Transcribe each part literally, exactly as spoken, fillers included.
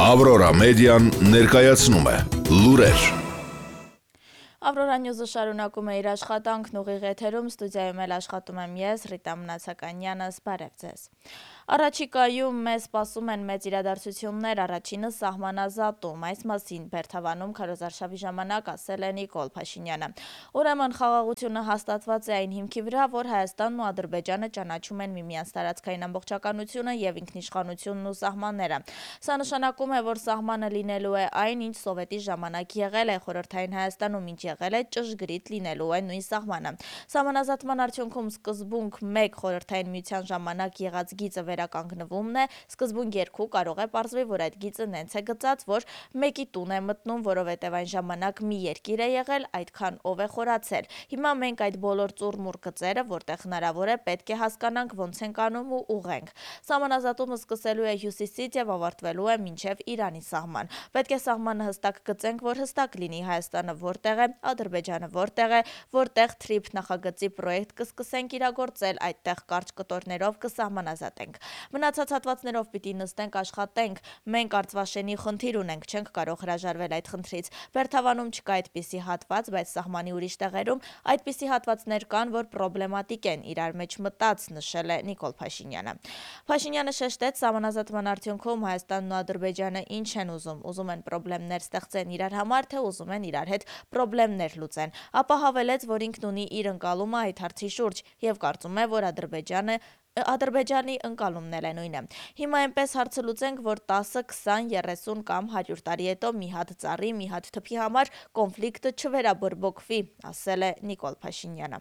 Ավրորա մեդիան ներկայացնում է լուրեր։ Ավրորա նյուզը շարունակում է իր աշխատանքն ուղիղ եթերում, ստուդիայում էլ աշխատում եմ ես, Ռիտա Մնացականյանը, բարև ձեզ։ Առաջիկայում մեզ սպասում են մեծ իրադարձություններ, առաջինը սահմանազատում, այս մասին Բերթավանում քարոզարշավի ժամանակ ասել է Նիկոլ Փաշինյանը։ Ուրեմն խաղաղությունը հաստատված է այն հիմքի վրա, որ Հայաստանն ու Ադրբեջանը ճանաչում են միմյանց տարածքային ամբողջականությունը եւ ինքնիշխանությունն ու սահմանները։ Սա նշանակում է, որ սահմանը լինելու է այն, ինչ սովետի ժամանակ եղել է խորհրդային Հայաստանում, ինչ եղել է ճշգրիտ լինելու է նույն սահմանը։ Սահմանազատման արդյունքում սկզբունք մեկ խորհրդային միության ժամանակ եղած գիծը վերականգնվումն է, սկզբունք երկու կարող է պարզվի, որ այդ գիծը նենց է գծած, որ մեկի տուն է մտնում, որովհետև այն ժամանակ մի երկիր է եղել, այդքան ով է խորացել։ Հիմա մենք այդ բոլոր ծուռմուռ գծերը, որտեղ հնարավոր է, պետք է հասկանանք ոնց ենք անում ու ուղենք։ Սահմանազատումը սկսելու է հյուսիսից եւ ավարտվելու է մինչեւ Իրանի սահման։ Պետք է սահմանը հստակ գծենք, որ հստակ լինի Հայաստանը որտեղ է, Ադրբեջանը որտեղ է, որտեղ թրիփ նախագծի պրոյեկտ կսկսենք իրագործել, այդտեղ կարճ կտորներով կսահմանազատենք։ Մնացած հատվածներով պիտի նստենք աշխատենք, մենք արծվաշենի խնդիր ունենք, չենք կարող հրաժարվել այդ խնդրից։ Բերթավանում չկա այդպիսի հատված, բայց սահմանի ուրիշ տեղերում այդպիսի հատվածներ կան, որ պրոբլեմատիկ են, իրար մեջ մտած, նշել է Նիկոլ Փաշինյանը։ Փաշինյանը շեշտեց, սահմանազատման արդյունքում Հայաստանն ու Ադրբեջանը ինչ են ուզում, ուզում են պրոբլեմներ ստեղծեն իրար համար, թե ուզում են իրար հետ պրոբլեմներ լուծեն, ապա հավելեց, որ ինքն ունի իր ընկալումը այդ հարցի շուրջ եւ կարծում է, որ Ադրբեջանը Ադրբեջանի ընկալումն էլ է նույնը։ Հիմա այնպես հարցը լուծենք, որ տասը, քսան, երեսուն կամ հարյուր տարի հետո մի հատ ծառի, մի հատ թփի համար կոնֆլիկտը չվերաբորբոքվի, ասել է Նիկոլ Փաշինյանը։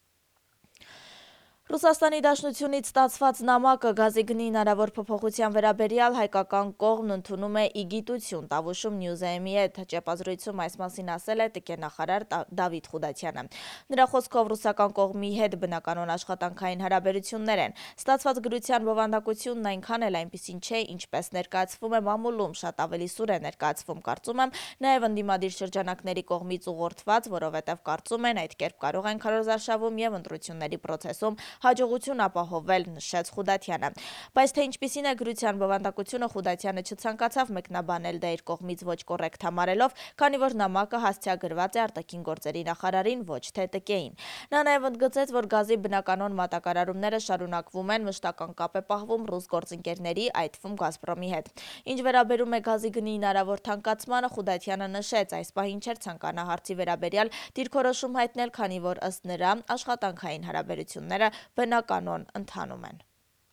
Ռուսաստանի Դաշնությունից ստացված նամակը գազի գնի հնարավոր փոփոխության վերաբերյալ հայկական կողմն ընդունում է ի գիտություն, Տավուշում Նյուզեյմի հետ ճեպազրույցում այս մասին ասել է ՏԿ-նախարար Դավիթ Խուդատյանը։ Նրա խոսքով ռուսական կողմի հետ բնականոն աշխատանքային հարաբերություններ են։ Ստացված գրության բովանդակությունն այնքան էլ այնպիսին չէ, ինչպես ներկայացվում է մամուլում, շատ ավելի սուր է ներկայացվում, կարծում եմ, նաև ընդդիմադիր շրջանակների կողմից ուղղորդված, որովհետև կարծում են այդ կերպ կարող են քարոզարշավում եւ ընտրությունների process-ում հաջողություն ապահովել, նշեց Խուդատյանը։ Բայց թե ինչպիսին է գրության բովանդակությունը, Խուդատյանը չցանկացավ մեկնաբանել դա իր կողմից ոչ կոռեկտ համարելով, քանի որ նամակը հասցեագրված է արտաքին գործերի նախարարին, ոչ թե ՏԿ-ին։ Նա նաև ընդգծեց, որ գազի բնականոն մատակարարումները շարունակվում են, մշտական կապ է պահվում ռուս գործընկերների, այդ թվում Գազպրոմի հետ։ Ինչ վերաբերում է գազի գնի հնարավոր թանկացմանը, Խուդատյանը նշեց, այս պահին չէր ցանկանա հարցի վերաբերյալ դիրքորոշում հայտնել, քանի որ ըստ նրա աշխատանքային հարաբերությունները բնականոն ընթանում են։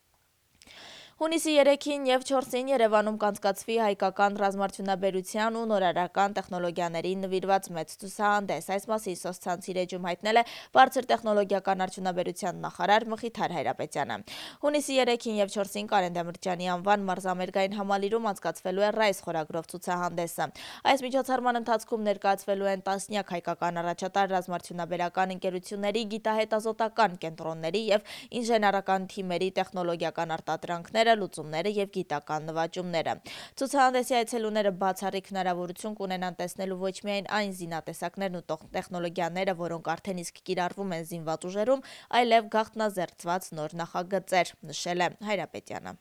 Հունիսի երեքին և չորսին Երևանում կանցկացվի հայկական ռազմարդյունաբերության ու նորարարական տեխնոլոգիաներին նվիրված մեծ ցուցահանդես։ Այս մասին սոցցանցի էջում հայտնել է բարձր տեխնոլոգիական արդյունաբերության նախարար Մխիթար Հայրապետյանը։ Հունիսի երեքին և չորսին Կարեն Դեմիրճյանի անվան մարզամերգային համալիրում անցկացվելու է ռայս խորագրով ցուցահանդեսը։ Այս միջոցառման ընթացքում ներկայացվելու են տասնյակ հայկական առաջատար ռազմարդյունաբերական ընկերությունների, գիտահետազոտական կենտրոնների և ինժեներական թիմերի տեխնոլոգիական արտադրանքները, լուծումները եւ գիտական նվաճումները։ Ցուցահանդեսի այցելուները բացառիկ հնարավորություն կունենան տեսնելու ոչ միայն այն զինատեսակներն ու տեխնոլոգիաները, որոնք արդեն իսկ կիրառվում են զինված ուժերում, այլև գաղտնազերծված նոր նախագծեր, նշել է Հայրապետյանը։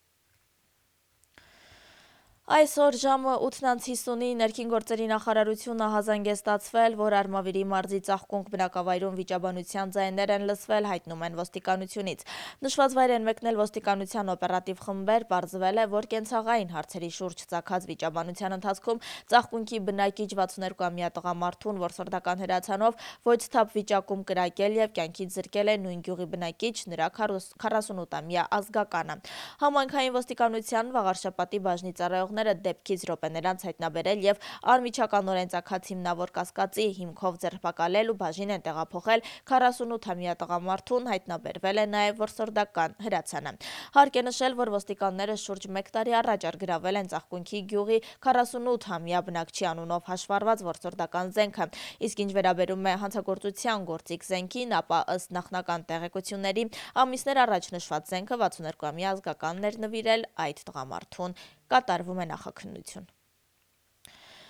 Այսօր ժամը ութն հիսունի ներքին գործերի նախարարությունը հազանգեստացվել, որ Արմավիրի մարզի Ծաղկունք բնակավայրում վիճաբանության ձայներ են լսվել, հայտնում են ոստիկանությունից։ Նշված վայր են մեկնել ոստիկանության օպերատիվ խմբեր, պարզվել է, որ կենցաղային հարցերի շուրջ ծագած վիճաբանության ընթացքում Ծաղկունքի բնակիչ վաթսունհինգամյա տղամարդուն որսորդական հրացանով ոչ թափ վիճակում կրակել եւ կյանքից զրկել է նույն գյուղի բնակիչ, նրա քառասունութամյա ազգականը։ Համայնքային ոստիկանության Վաղարշապատի բաժնի ծառայողները դեպքից րոպեներանց հայտնաբերել եւ անմիջականորեն ծագած հիմնավոր կասկածի հիմքով ձերբակալել ու բաժին են տեղափոխել քառասունութամյա տղամարդուն, հայտնաբերվել է նաեւ որսորդական հրացանը։ Հարկ է նշել, որ ոստիկանները շուրջ մեկ տարի առաջ արգրավել են Ծաղկունքի գյուղի քառասունութամյա բնակչի անունով հաշվառված որսորդական զենքը, իսկ ինչ վերաբերում է հանցագործության գործիք զենքին, ապա ըստ նախնական տեղեկությունների ամիսներ առաջ նշված զենքը վաթսունհինգամյա ազգականն էր նվիրել այդ տղամարդուն, կատարվում է նախաքննություն։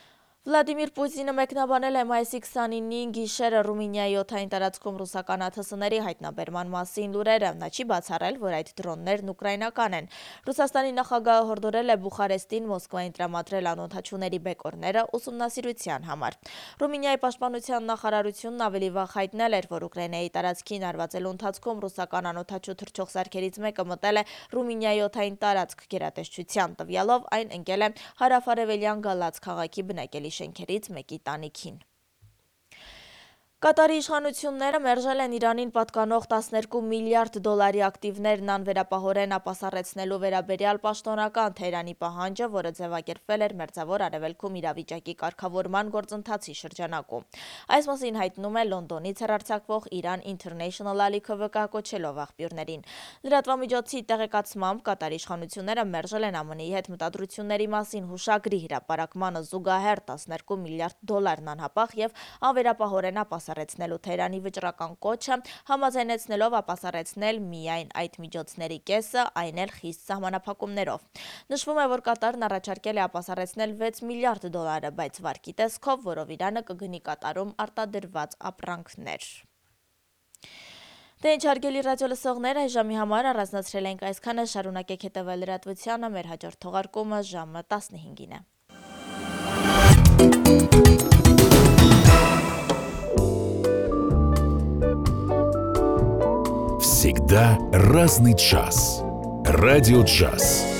Վլադիմիր Պուտինը մեկնաբանել է մայիսի քսանինին գիշերը Ռումինիայի օդային տարածքում ռուսական աթսների հայտնաբերման մասին լուրերը։ Նա չի բացառել, որ այդ դրոններն ուկրաինական են։ Ռուսաստանի նախագահը հորդորել է Բուխարեստին Մոսկվային տրամադրել անօդաչուների բեկորները ուսումնասիրության համար։ Ռումինիայի պաշտպանության նախարարությունն ավելի վաղ հայտնել էր, որ Ուկրաինայի տարածքին արվածելու ընթացքում ռուսական անօդաչու թռչող սարքերից մեկը մտել է Ռումինիայի օդային տարածք գերատեսչության տվյալով այն ընկել է հարավարևելյան Գալաց քաղաքի բնակելի շենքերից մեկի տանիքին։ Կատարի իշխանությունները մերժել են Իրանին պատկանող տասներկու միլիարդ դոլարի ակտիվներն անվերապահորեն ապասառեցնելու վերաբերյալ պաշտոնական Թեհրանի պահանջը, որը ձևակերպվել էր Մերձավոր Արևելքում իրավիճակի կարգավորման գործընթացի շրջանակում։ Այս մասին հայտնում է Լոնդոնից հեռարձակվող Iran International ալիքը վկայակոչելով աղբյուրներին։ Լրատվամիջոցի տեղեկացմամբ Կատարի իշխանությունները մերժել են ԱՄՆ-ի հետ մտադրությունների մասին հուշագրի հրապարակմանը զուգահեռ տասներկու միլիարդ դոլարն անհապաղ եւ անվերապահորեն ապասառեցնելու Թեհրանի վճռական կոչը, համաձայնեցնելով ապասառեցնել միայն այդ միջոցների կեսը, այն էլ խիստ սահմանափակումներով։ Նշվում է, որ Կատարն առաջարկել է ապասառեցնել վեց միլիարդ դոլարը, բայց վարկի տեսքով, որով Իրանը կգնի Կատարում արտադրված ապրանքներ։ Դե ինչ հարգելի ռադիո լսողներ, այս ժամի համար առանձնացրել ենք այսքանը, շարունակեք հետևել լրատվությանը, մեր հաջորդ թողարկումը ժամը տասնհինգին է։ Всегда разный час. Радио Джаз.